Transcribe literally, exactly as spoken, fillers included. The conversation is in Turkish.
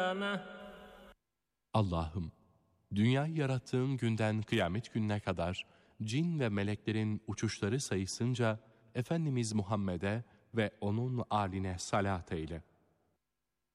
Allah'ım, dünyayı yarattığın günden kıyamet gününe kadar cin ve meleklerin uçuşları sayısınca Efendimiz Muhammed'e ve onun âline salat eyle.